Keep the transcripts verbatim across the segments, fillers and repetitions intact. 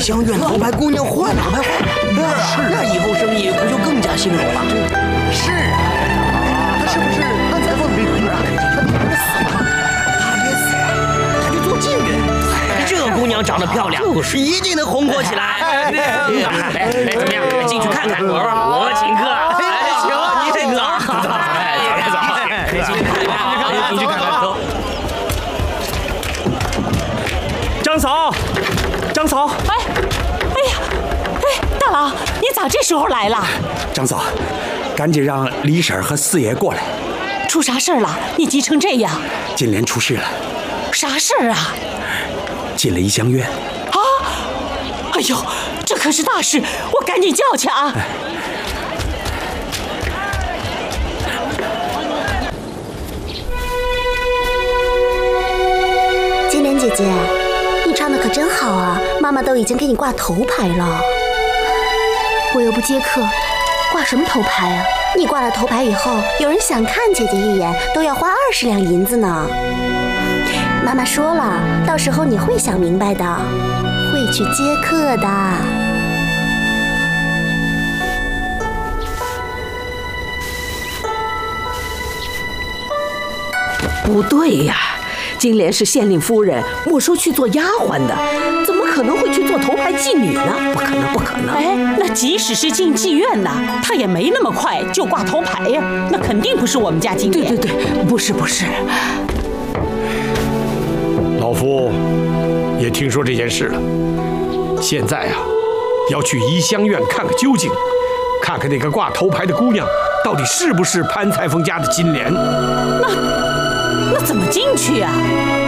香苑头牌姑娘换了，换了，是，那以后生意不就更加兴隆了？是啊，他是不是安裁缝没回来？他女儿死了，他也死了，他就做妓女。这姑娘长得漂亮，就是一定能红火起来。来，怎么样？进去看看，我请客。哎，行，你这个，走，走，进去看看，进去看看，走。 张嫂，张嫂， 哎，哎呀，哎，大郎，你咋这时候来了？ 张嫂，赶紧让李婶和四爷过来。 出啥事儿了？你急成这样？ 金莲出事了。 啥事儿啊？ 进了怡香院。 啊！哎呦，这可是大事，我赶紧叫去啊！哎金莲姐姐，你唱的可真好啊！妈妈都已经给你挂头牌了。我又不接客，挂什么头牌啊？你挂了头牌以后，有人想看姐姐一眼，都要花二十两银子呢。妈妈说了，到时候你会想明白的，会去接客的。 不对呀，金莲是县令夫人，没收去做丫鬟的，怎么可能会去做头牌妓女呢？不可能，不可能！ 哎，那即使是进妓院呢，她也没那么快就挂头牌呀，那肯定不是我们家金莲。 对对对，不是不是。 老夫也听说这件事了，现在啊，要去怡香院看个究竟，看看那个挂头牌的姑娘到底是不是潘裁缝家的金莲。 那那怎么进去啊？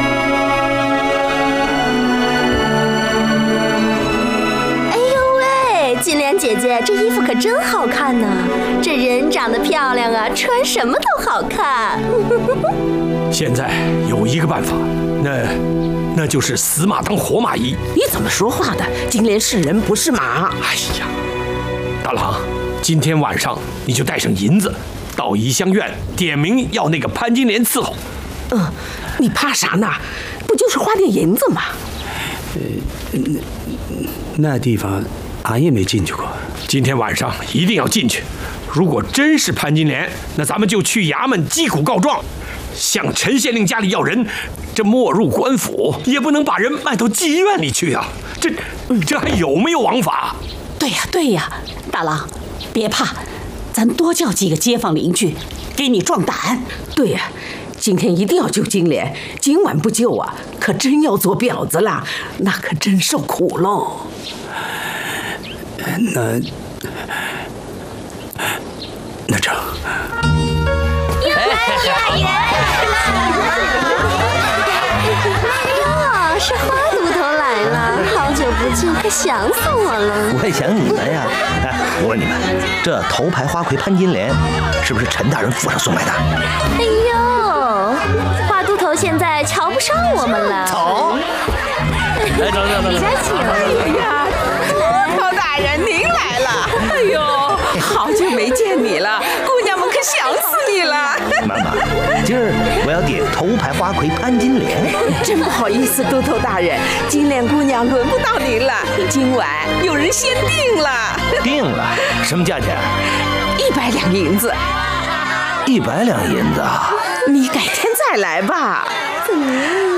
哎呦喂，金莲姐姐，这衣服可真好看呢！这人长得漂亮啊，穿什么都好看。 现在有一个办法，那那就是死马当活马医。 你怎么说话的？金莲是人不是马。 哎呀，大郎，今天晚上你就带上银子，到怡香院点名要那个潘金莲伺候。 嗯，你怕啥呢？不就是花点银子吗？ 呃，那那地方俺也没进去过。 今天晚上一定要进去。如果真是潘金莲，那咱们就去衙门击鼓告状，向陈县令家里要人。这没入官府，也不能把人卖到妓院里去啊！这这还有没有王法？ 对呀对呀，大郎，别怕，咱多叫几个街坊邻居，给你壮胆。 对呀，今天一定要救金莲，今晚不救啊，可真要做婊子了，那可真受苦喽。 那那成。 哟来人哟，是花秃头来了，好久不见，可想死我了。 我也想你们呀。哎，我问你们，这头牌花魁潘金莲是不是陈大人府上送来的？ 哎呦，花秃头现在瞧不上我们了。 走，来走走走， 李家请。 哎呀，秃头大人您来了。哎呦，好久没见你了，姑娘们可想死你了。 妈妈，今儿我要点头牌花魁潘金莲。 真不好意思，秃头大人，金莲姑娘轮不到您了，今晚有人先定了。 定了？什么价钱？ 一百两银子。 一百两银子啊？ 你改天再来吧。 怎么样？